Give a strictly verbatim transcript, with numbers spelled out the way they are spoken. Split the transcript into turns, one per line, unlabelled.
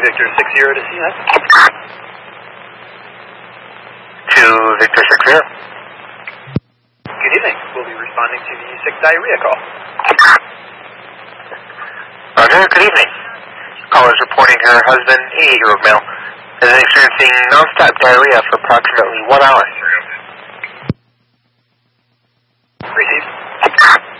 Victor six zero to C S.
two Victor six zero.
Good evening. We'll be responding to the sick diarrhea call.
Roger, good evening. Caller is reporting her husband, eighty-eight-year-old male, has been experiencing non-stop diarrhea for approximately one hour.
Received.